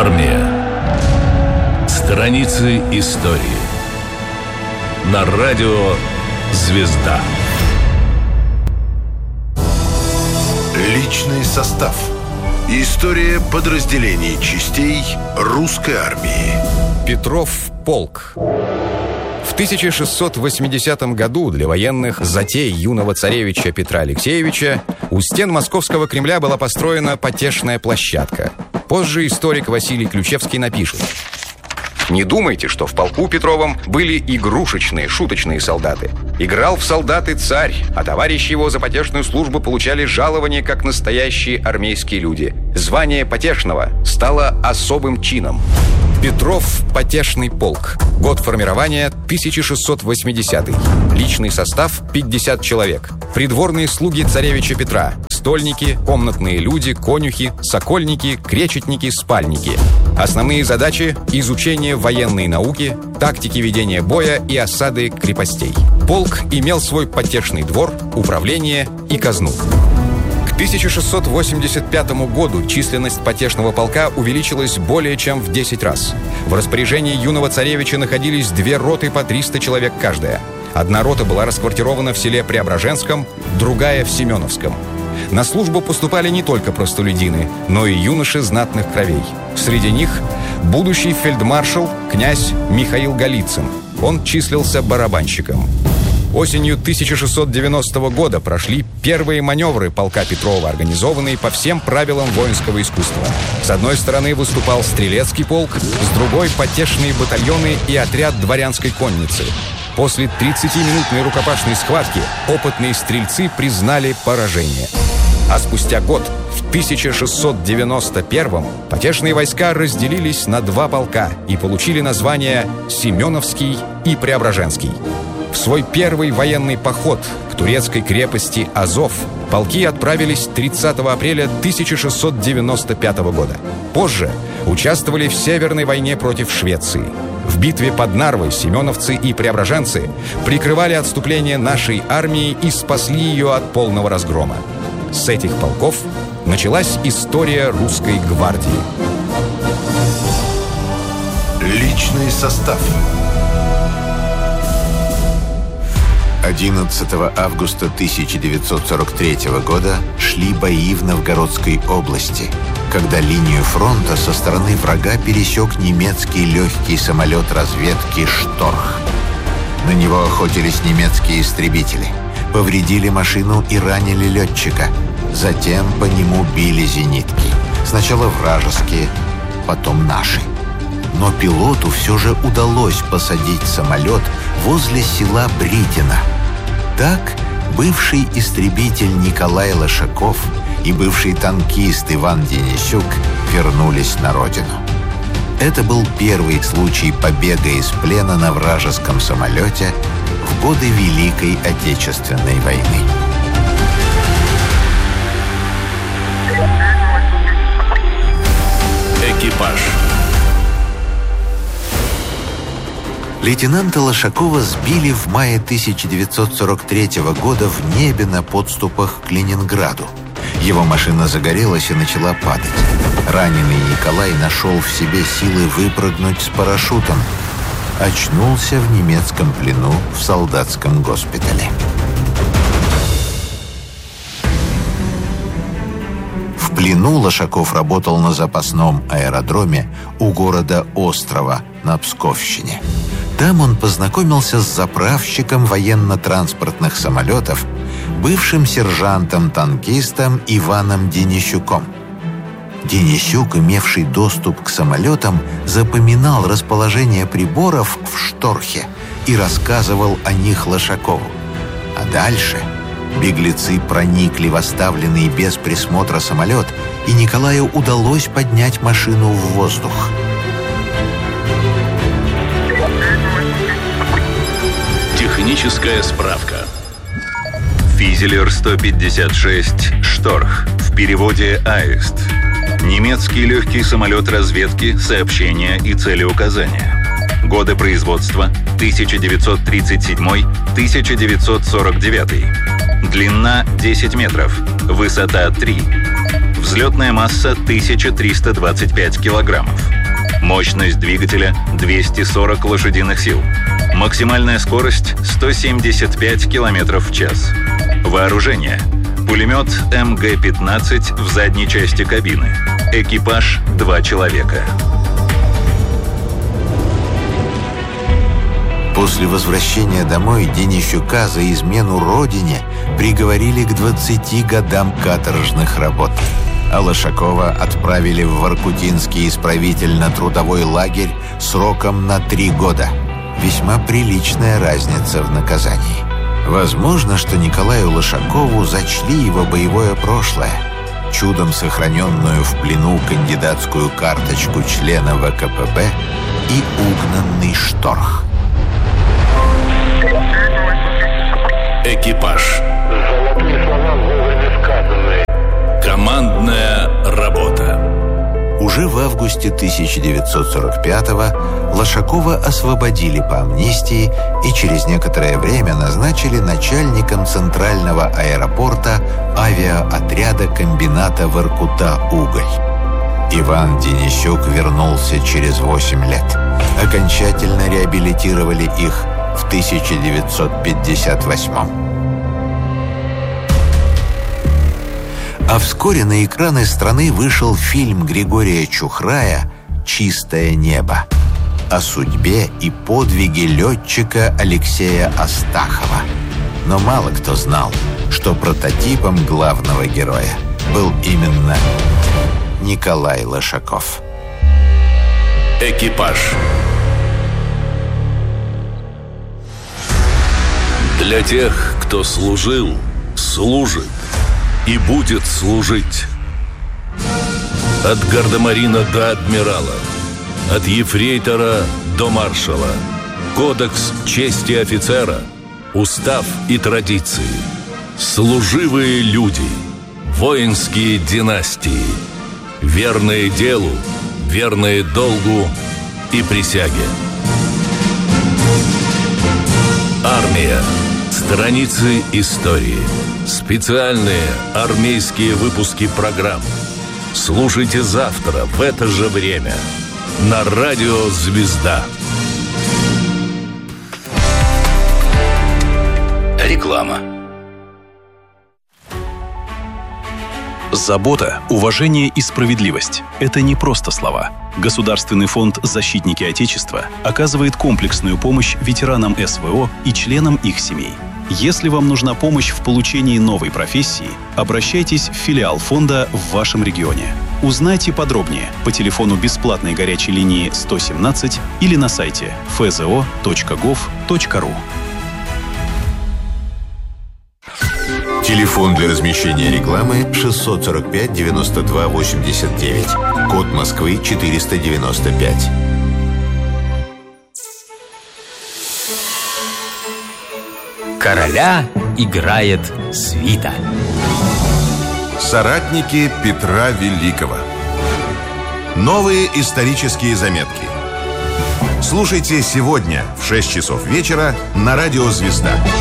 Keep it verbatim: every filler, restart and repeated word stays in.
Армия. Страницы истории. На радио «Звезда». Личный состав. История подразделений частей русской армии. Петров полк. В тысяча шестьсот восьмидесятом году для военных затей юного царевича Петра Алексеевича у стен Московского Кремля была построена потешная площадка. Позже историк Василий Ключевский напишет: «Не думайте, что в полку Петровом были игрушечные, шуточные солдаты. Играл в солдаты царь, а товарищи его за потешную службу получали жалование, как настоящие армейские люди. Звание потешного стало особым чином». Петров потешный полк. Год формирования тысяча шестьсот восьмидесятый. Личный состав пятьдесят человек. Придворные слуги царевича Петра. Стольники, комнатные люди, конюхи, сокольники, кречетники, спальники. Основные задачи – изучение военной науки, тактики ведения боя и осады крепостей. Полк имел свой потешный двор, управление и казну. К тысяча шестьсот восемьдесят пятому году численность потешного полка увеличилась более чем в десять раз. В распоряжении юного царевича находились две роты по триста человек каждая. Одна рота была расквартирована в селе Преображенском, другая в Семеновском. На службу поступали не только простолюдины, но и юноши знатных кровей. Среди них будущий фельдмаршал князь Михаил Голицын. Он числился барабанщиком. Осенью тысяча шестьсот девяностого года прошли первые маневры полка Петрова, организованные по всем правилам воинского искусства. С одной стороны выступал стрелецкий полк, с другой — потешные батальоны и отряд дворянской конницы. После тридцатиминутной рукопашной схватки опытные стрельцы признали поражение. А спустя год, в тысяча шестьсот девяносто первом, потешные войска разделились на два полка и получили названия Семеновский и Преображенский. В свой первый военный поход к турецкой крепости Азов полки отправились тридцатого апреля тысяча шестьсот девяносто пятого года. Позже участвовали в Северной войне против Швеции. В битве под Нарвой семеновцы и преображенцы прикрывали отступление нашей армии и спасли ее от полного разгрома. С этих полков началась история русской гвардии. Личный состав. одиннадцатого августа тысяча девятьсот сорок третьего года шли бои в Новгородской области, когда линию фронта со стороны врага пересек немецкий легкий самолет разведки «Шторх». На него охотились немецкие истребители, повредили машину и ранили летчика. Затем по нему били зенитки. Сначала вражеские, потом наши. Но пилоту все же удалось посадить самолет возле села Бритино. Так бывший истребитель Николай Лошаков и бывший танкист Иван Денисюк вернулись на родину. Это был первый случай побега из плена на вражеском самолете в годы Великой Отечественной войны. Экипаж. Лейтенанта Лошакова сбили в мае тысяча девятьсот сорок третьего года в небе на подступах к Ленинграду. Его машина загорелась и начала падать. Раненый Николай нашел в себе силы выпрыгнуть с парашютом. Очнулся в немецком плену в солдатском госпитале. В плену Лошаков работал на запасном аэродроме у города Острова на Псковщине. Там он познакомился с заправщиком военно-транспортных самолетов, бывшим сержантом-танкистом Иваном Денисюком. Денисюк, имевший доступ к самолетам, запоминал расположение приборов в «Шторхе» и рассказывал о них Лошакову. А дальше беглецы проникли в оставленный без присмотра самолет, и Николаю удалось поднять машину в воздух. Техническая справка. Физелер сто пятьдесят шесть «Шторх», в переводе «Аист». Немецкий легкий самолет разведки, сообщения и целеуказания. Годы производства тысяча девятьсот тридцать седьмой — тысяча девятьсот сорок девятый. Длина десять метров, высота три. Взлетная масса тысяча триста двадцать пять килограммов. Мощность двигателя двести сорок лошадиных сил. Максимальная скорость сто семьдесят пять километров в час. Вооружение. Пулемет эм гэ пятнадцать в задней части кабины. Экипаж – два человека. После возвращения домой Денищука за измену родине приговорили к двадцати годам каторжных работ, а Лошакова отправили в Воркутинский исправительно-трудовой лагерь сроком на три года. Весьма приличная разница в наказании. Возможно, что Николаю Лошакову зачли его боевое прошлое, чудом сохраненную в плену кандидатскую карточку члена вэ ка пэ бэ и угнанный шторх. Экипаж. Золотые слова вовремя сказанные. Командная работа. Уже в августе тысяча девятьсот сорок пятого Лошакова освободили по амнистии и через некоторое время назначили начальником центрального аэропорта авиаотряда комбината «Воркута-Уголь». Иван Денищук вернулся через восемь лет. Окончательно реабилитировали их в тысяча девятьсот пятьдесят восьмом. А вскоре на экраны страны вышел фильм Григория Чухрая «Чистое небо» о судьбе и подвиге летчика Алексея Астахова. Но мало кто знал, что прототипом главного героя был именно Николай Лошаков. Экипаж. Для тех, кто служил, служит и будет служить. От гардемарина до адмирала, от ефрейтора до маршала. Кодекс чести офицера, устав и традиции. Служивые люди, воинские династии. Верные делу, верные долгу и присяге. Армия. Страницы истории. Специальные армейские выпуски программ. Слушайте завтра в это же время на радио «Звезда». Реклама. Забота, уважение и справедливость – это не просто слова. Государственный фонд «Защитники Отечества» оказывает комплексную помощь ветеранам эс вэ о и членам их семей. Если вам нужна помощь в получении новой профессии, обращайтесь в филиал фонда в вашем регионе. Узнайте подробнее по телефону бесплатной горячей линии сто семнадцать или на сайте эф зэ о точка гов точка ру. Телефон для размещения рекламы шестьсот сорок пять девяносто два восемьдесят девять. Код Москвы четыреста девяносто пять. Короля играет свита. Соратники Петра Великого. Новые исторические заметки. Слушайте сегодня в шесть часов вечера на радио «Звезда».